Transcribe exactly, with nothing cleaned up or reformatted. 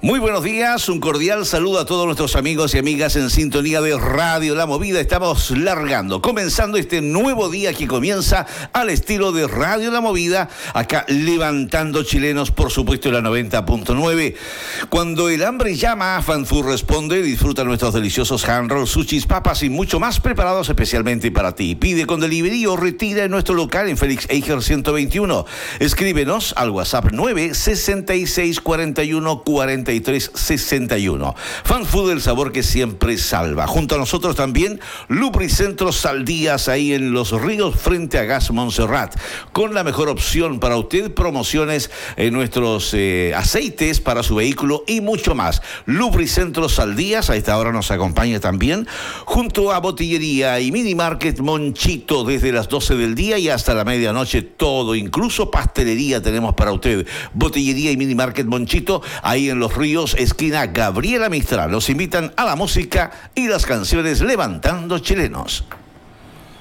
Muy buenos días, un cordial saludo a todos nuestros amigos y amigas en sintonía de Radio La Movida. Estamos largando, comenzando este nuevo día que comienza al estilo de Radio La Movida, acá levantando chilenos, por supuesto, en la noventa punto nueve. Cuando el hambre llama, Fan Food responde. Disfruta nuestros deliciosos hand rolls, sushis, papas y mucho más preparados especialmente para ti. Pide con delivery o retira en nuestro local en Félix Eiger ciento veintiuno. Escríbenos al WhatsApp nueve sesenta y seis cuarenta y uno cuarenta y tres sesenta y uno. Fan Food, el sabor que siempre salva. Junto a nosotros también Lubricentros Saldías, ahí en Los Ríos frente a Gas Montserrat, con la mejor opción para usted, promociones en nuestros eh, aceites para su vehículo y mucho más. Lubricentros Saldías, a esta hora nos acompaña también, junto a Botillería y Mini Market Monchito, desde las doce del día y hasta la medianoche, todo, incluso pastelería tenemos para usted. Botillería y Mini Market Monchito, ahí en Los Ríos, esquina Gabriela Mistral. Los invitan a la música y las canciones Levantando Chilenos.